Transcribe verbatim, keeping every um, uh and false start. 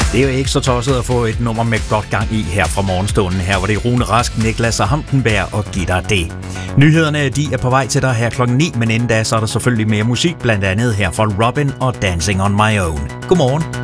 Det er jo ikke så tosset at få et nummer med godt gang i her fra morgenstunden. Her var det Rune Rask, Niklas og Hampenberg og Gitter D. Nyhederne de er på vej til dig her klokken ni, men inden da så er der selvfølgelig mere musik, blandt andet her fra Robin og Dancing on My Own. Godmorgen.